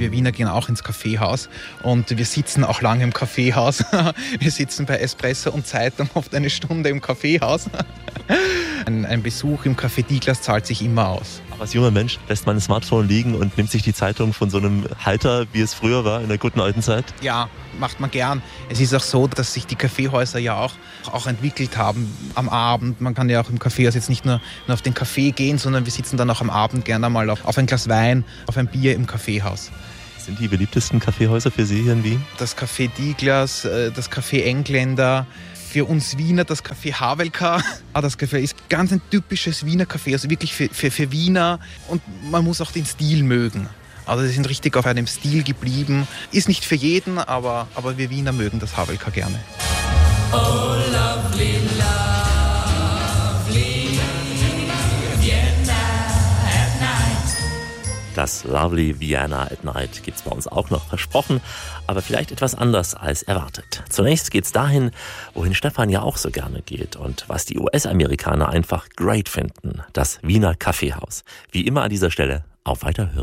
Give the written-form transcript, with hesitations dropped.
Wir Wiener gehen auch ins Kaffeehaus und wir sitzen auch lange im Kaffeehaus. Wir sitzen bei Espresso und Zeitung oft eine Stunde im Kaffeehaus. Ein Besuch im Café Douglas zahlt sich immer aus. Aber als junger Mensch lässt man das Smartphone liegen und nimmt sich die Zeitung von so einem Halter, wie es früher war, in der guten alten Zeit? Ja, macht man gern. Es ist auch so, dass sich die Kaffeehäuser ja auch entwickelt haben am Abend. Man kann ja auch im Kaffeehaus jetzt nicht nur auf den Kaffee gehen, sondern wir sitzen dann auch am Abend gerne mal auf ein Glas Wein, auf ein Bier im Kaffeehaus. Sind die beliebtesten Kaffeehäuser für Sie hier in Wien? Das Café Douglas, das Café Engländer, für uns Wiener das Café Havelka. Das Café ist ganz ein typisches Wiener Café, also wirklich für Wiener, und man muss auch den Stil mögen. Also sie sind richtig auf einem Stil geblieben. Ist nicht für jeden, aber wir Wiener mögen das Havelka gerne. Oh, lovely, lovely Vienna at night. Das Lovely Vienna at Night gibt's bei uns auch noch, versprochen, aber vielleicht etwas anders als erwartet. Zunächst geht's dahin, wohin Stefan ja auch so gerne geht und was die US-Amerikaner einfach great finden, das Wiener Kaffeehaus. Wie immer an dieser Stelle, auf Weiterhören.